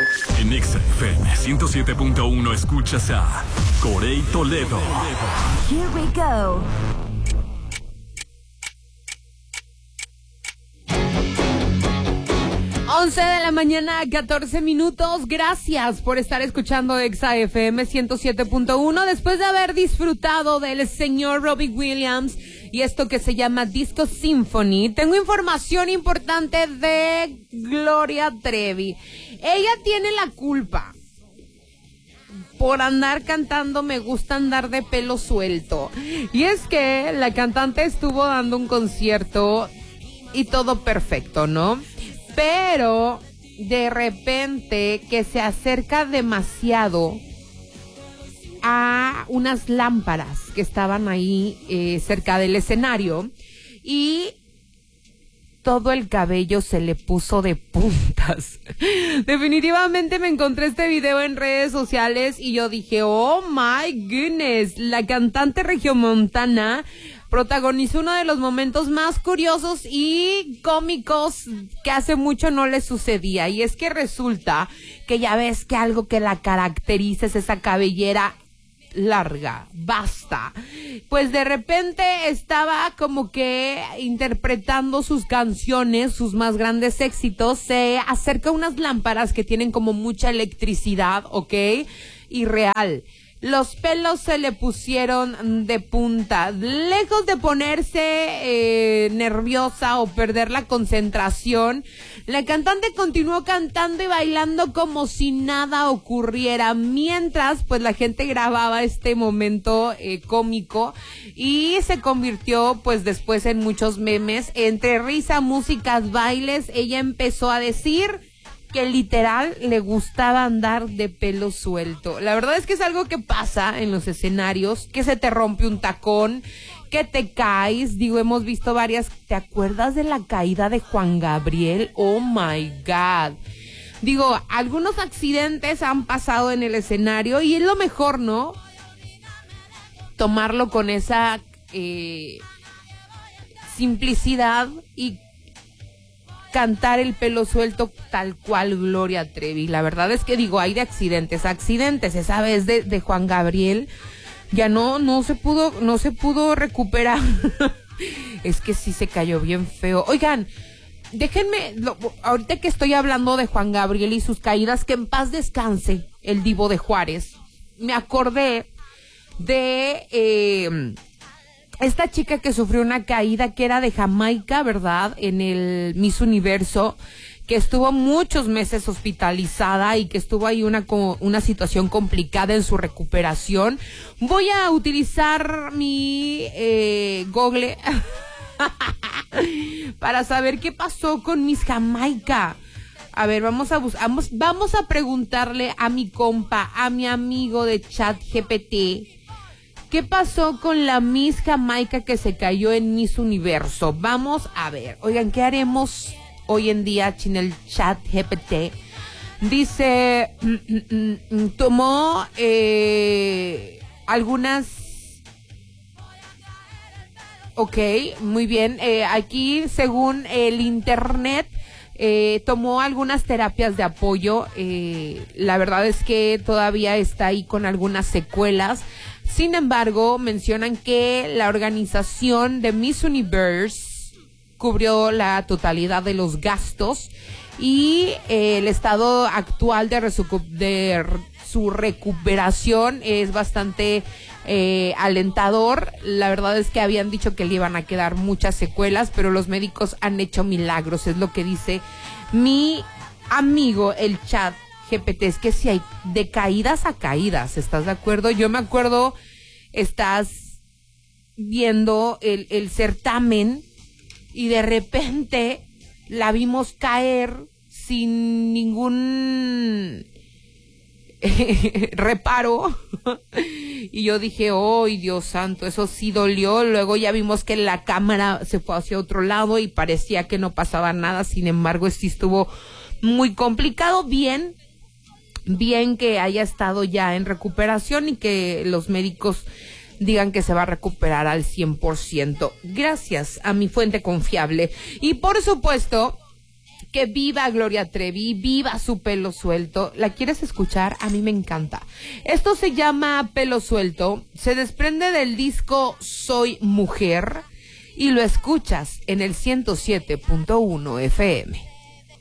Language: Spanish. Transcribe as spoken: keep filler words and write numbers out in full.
En Exa F M ciento siete punto uno escuchas a Corey Toledo. Here we go. once de la mañana, catorce minutos. Gracias por estar escuchando Exa F M ciento siete punto uno después de haber disfrutado del señor Robbie Williams y esto que se llama Disco Symphony. Tengo información importante de Gloria Trevi. Ella tiene la culpa por andar cantando Me gusta andar de pelo suelto. Y es que la cantante estuvo dando un concierto y todo perfecto, ¿no? Pero de repente que se acerca demasiado a unas lámparas que estaban ahí eh, cerca del escenario y todo el cabello se le puso de puntas. Definitivamente me encontré este video en redes sociales y yo dije, oh my goodness, la cantante regiomontana protagonizó uno de los momentos más curiosos y cómicos que hace mucho no le sucedía. Y es que resulta que ya ves que algo que la caracteriza es esa cabellera larga, basta. Pues de repente estaba como que interpretando sus canciones, sus más grandes éxitos. Se acerca a unas lámparas que tienen como mucha electricidad, ¿ok? Y real. Los pelos se le pusieron de punta. Lejos de ponerse eh, nerviosa o perder la concentración, la cantante continuó cantando y bailando como si nada ocurriera. Mientras, pues la gente grababa este momento eh, cómico y se convirtió, pues después en muchos memes. Entre risa, músicas, bailes, ella empezó a decir que literal le gustaba andar de pelo suelto. La verdad es que es algo que pasa en los escenarios, que se te rompe un tacón, que te caes. Digo, hemos visto varias. ¿Te acuerdas de la caída de Juan Gabriel? Oh my God. Digo, algunos accidentes han pasado en el escenario y es lo mejor, ¿no? Tomarlo con esa eh, simplicidad y cantar el pelo suelto tal cual Gloria Trevi. La verdad es que digo, hay de accidentes, accidentes. Esa vez de, de Juan Gabriel ya no, no se pudo, no se pudo recuperar. Es que sí se cayó bien feo. Oigan, déjenme, lo, ahorita que estoy hablando de Juan Gabriel y sus caídas, que en paz descanse el Divo de Juárez. Me acordé de eh, esta chica que sufrió una caída que era de Jamaica, ¿verdad? En el Miss Universo, que estuvo muchos meses hospitalizada y que estuvo ahí una, una situación complicada en su recuperación. Voy a utilizar mi eh, Google para saber qué pasó con Miss Jamaica. A ver, vamos a bus- vamos, vamos a preguntarle a mi compa, a mi amigo de ChatGPT, ¿qué pasó con la Miss Jamaica que se cayó en Miss Universo? Vamos a ver. Oigan, ¿qué haremos hoy en día en el ChatGPT? Dice, mm, mm, mm, tomó eh, algunas... Ok, muy bien. Eh, aquí, según el internet, eh, tomó algunas terapias de apoyo. Eh, la verdad es que todavía está ahí con algunas secuelas. Sin embargo, mencionan que la organización de Miss Universe cubrió la totalidad de los gastos y eh, el estado actual de, resu- de su recuperación es bastante eh, alentador. La verdad es que habían dicho que le iban a quedar muchas secuelas, pero los médicos han hecho milagros, es lo que dice mi amigo el chat G P T. Es que si hay de caídas a caídas, ¿estás de acuerdo? Yo me acuerdo, estás viendo el, el certamen y de repente la vimos caer sin ningún reparo y yo dije, oh Dios santo, eso sí dolió. Luego ya vimos que la cámara se fue hacia otro lado y parecía que no pasaba nada. Sin embargo, sí estuvo muy complicado. Bien, bien que haya estado ya en recuperación y que los médicos digan que se va a recuperar al cien por ciento. Gracias a mi fuente confiable. Y por supuesto, que viva Gloria Trevi, viva su pelo suelto. ¿La quieres escuchar? A mí me encanta. Esto se llama Pelo Suelto, se desprende del disco Soy Mujer y lo escuchas en el ciento siete punto uno F M.